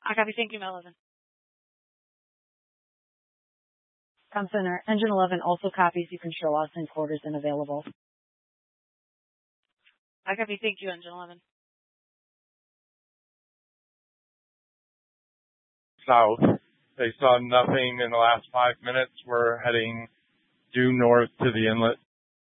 I copy. Thank you, 11. Com Center, Engine 11 also copies. You can show us in quarters and available. I copy. Thank you, Engine 11. South. They saw nothing in the last 5 minutes. We're heading due north to the inlet.